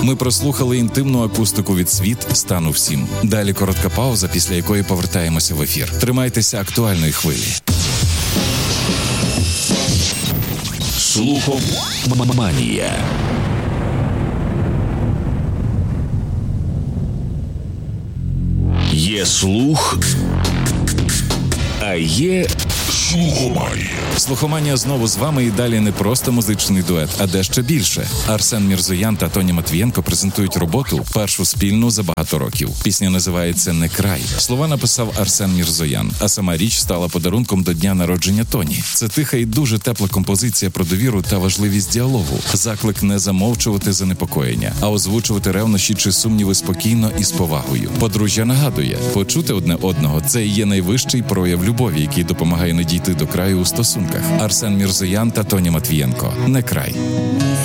Ми прослухали інтимну акустику від «Світ» стану всім. Далі коротка пауза, після якої повертаємося в ефір. Тримайтеся актуальної хвилі. Слухоманія. Є слух, а є слухоманія. Слухоманія знову з вами, і далі не просто музичний дует, а дещо більше. Арсен Мірзоян та Тоні Матвієнко презентують роботу, першу спільну за багато років. Пісня називається «Не край». Слова написав Арсен Мірзоян, а сама річ стала подарунком до дня народження Тоні. Це тиха і дуже тепла композиція про довіру та важливість діалогу. Заклик не замовчувати занепокоєння, а озвучувати ревнощі чи сумніви спокійно і з повагою. Подружжя нагадує, почути одне одного – це і є найвищий прояв любові, який допомагає не дійти до краю у стосунках. Арсен Мірзоян та Тоні Матвієнко. «Не край».